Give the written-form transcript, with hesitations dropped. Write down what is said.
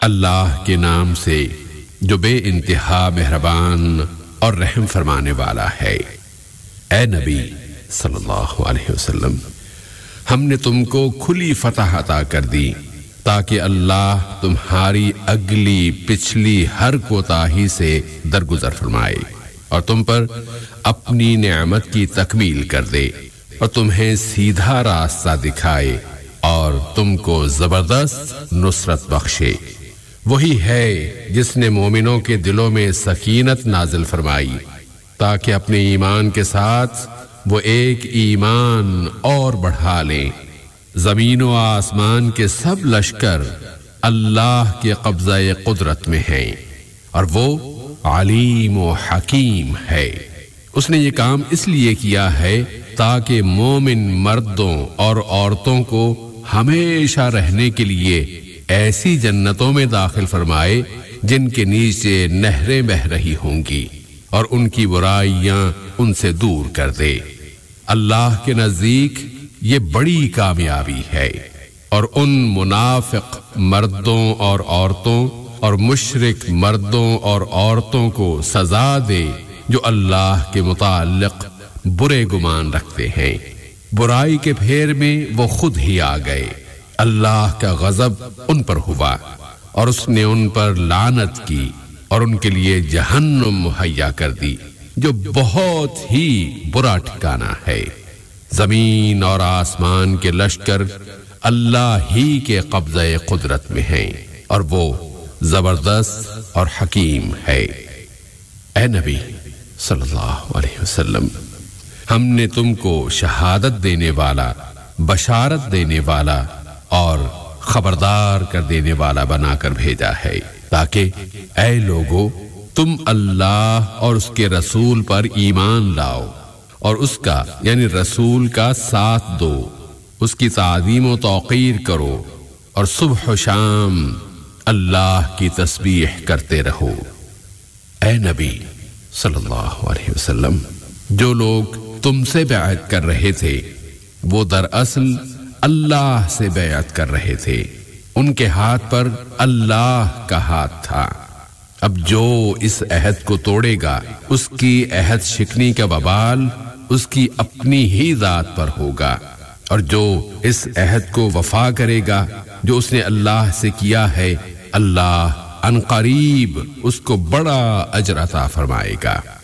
اللہ کے نام سے جو بے انتہا مہربان اور رحم فرمانے والا ہے۔ اے نبی صلی اللہ علیہ وسلم، ہم نے تم کو کھلی فتح عطا کر دی تاکہ اللہ تمہاری اگلی پچھلی ہر کوتاہی سے درگزر فرمائے اور تم پر اپنی نعمت کی تکمیل کر دے اور تمہیں سیدھا راستہ دکھائے اور تم کو زبردست نصرت بخشے۔ وہی ہے جس نے مومنوں کے دلوں میں سکینت نازل فرمائی تاکہ اپنے ایمان کے ساتھ وہ ایک ایمان اور بڑھا لیں۔ زمین و آسمان کے سب لشکر اللہ کے قبضہ قدرت میں ہیں اور وہ علیم و حکیم ہے۔ اس نے یہ کام اس لیے کیا ہے تاکہ مومن مردوں اور عورتوں کو ہمیشہ رہنے کے لیے ایسی جنتوں میں داخل فرمائے جن کے نیچے نہریں بہہ رہی ہوں گی اور ان کی برائیاں ان سے دور کر دے۔ اللہ کے نزدیک یہ بڑی کامیابی ہے اور ان منافق مردوں اور عورتوں اور مشرک مردوں اور عورتوں کو سزا دے جو اللہ کے متعلق برے گمان رکھتے ہیں۔ برائی کے پھیر میں وہ خود ہی آ گئے۔ اللہ کا غضب ان پر ہوا اور اس نے ان پر لعنت کی اور ان کے لیے جہنم مہیا کر دی جو بہت ہی برا ٹھکانہ ہے۔ زمین اور آسمان کے لشکر اللہ ہی کے قبضہ قدرت میں ہیں اور وہ زبردست اور حکیم ہے۔ اے نبی صلی اللہ علیہ وسلم، ہم نے تم کو شہادت دینے والا، بشارت دینے والا اور خبردار کر دینے والا بنا کر بھیجا ہے تاکہ اے لوگو تم اللہ اور اس کے رسول پر ایمان لاؤ اور اس کا یعنی رسول کا ساتھ دو، اس کی تعظیم و توقیر کرو اور صبح و شام اللہ کی تسبیح کرتے رہو۔ اے نبی صلی اللہ علیہ وسلم، جو لوگ تم سے بیعت کر رہے تھے وہ دراصل اللہ سے بیعت کر رہے تھے، ان کے ہاتھ پر اللہ کا ہاتھ تھا۔ اب جو اس عہد کو توڑے گا اس کی عہد شکنی کا وبال اس کی اپنی ہی ذات پر ہوگا، اور جو اس عہد کو وفا کرے گا جو اس نے اللہ سے کیا ہے، اللہ عنقریب اس کو بڑا اجر عطا فرمائے گا۔